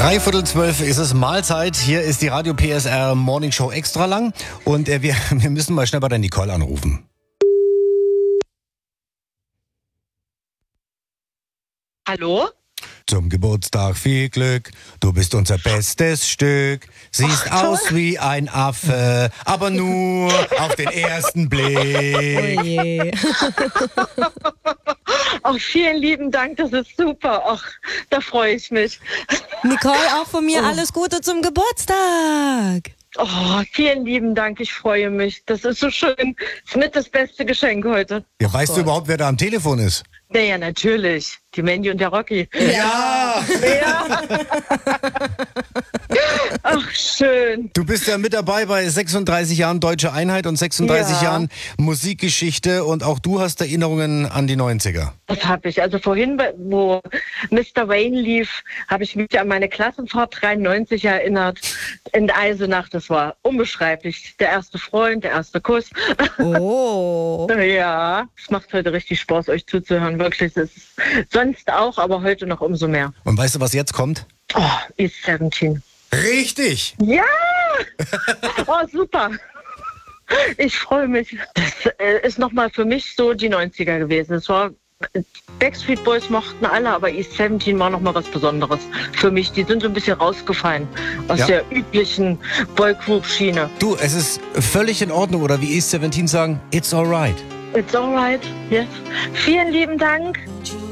3:45 ist es Mahlzeit. Hier ist die Radio PSR Morning Show extra lang. Und wir müssen mal schnell bei der Nicole anrufen. Hallo? Zum Geburtstag viel Glück, du bist unser bestes Stück. Siehst aus wie ein Affe, aber nur auf den ersten Blick. Oh je. Ach, vielen lieben Dank, das ist super. Ach, da freue ich mich. Nicole, auch von mir alles Gute zum Geburtstag. Oh, vielen lieben Dank, ich freue mich. Das ist so schön. Das ist mit das beste Geschenk heute. Ja, weißt du überhaupt, wer da am Telefon ist? Naja, natürlich. Die Mandy und der Rocky. Ja! Ach, schön. Du bist ja mit dabei bei 36 Jahren Deutsche Einheit und 36 Jahren Musikgeschichte und auch du hast Erinnerungen an die 90er. Das habe ich. Also vorhin, wo Mr. Wayne lief, habe ich mich an meine Klassenfahrt 93 erinnert. In Eisenach, das war unbeschreiblich. Der erste Freund, der erste Kuss. Oh. Ja, es macht heute richtig Spaß, euch zuzuhören. Wirklich, es ist sonst auch, aber heute noch umso mehr. Und weißt du, was jetzt kommt? Oh, East 17. Richtig! Ja! Oh, super. Ich freue mich. Das ist nochmal für mich so die 90er gewesen. Es war, Backstreet Boys mochten alle, aber East 17 war nochmal was Besonderes für mich. Die sind so ein bisschen rausgefallen aus der üblichen Boygroup-Schiene. Du, es ist völlig in Ordnung, oder wie East 17 sagen, it's alright. It's alright, yes. Vielen lieben Dank. Tschüss.